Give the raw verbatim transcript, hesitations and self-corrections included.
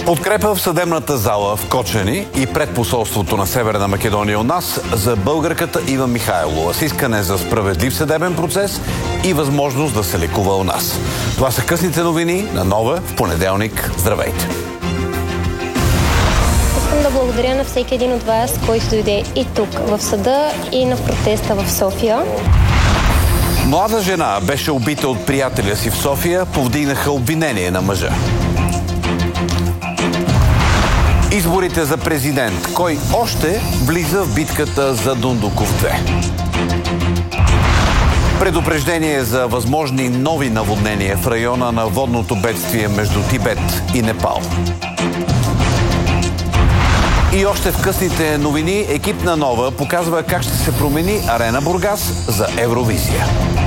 Подкрепа в съдебната зала в Кочани и пред посолството на Северна Македония у нас за българката Ива Михайлова с искане за справедлив съдебен процес и възможност да се лекува у нас. Това са късните новини на Нова в понеделник. Здравейте! Искам да благодаря на всеки един от вас, който дойде и тук в съда, и на протеста в София. Млада жена беше убита от приятеля си в София, повдигнаха обвинение на мъжа. Изборите за президент. Кой още влиза в битката за Дундуков две? Предупреждение за възможни нови наводнения в района на водното бедствие между Тибет и Непал. И още в късните новини екип на Нова показва как ще се промени Арена Бургас за Евровизия.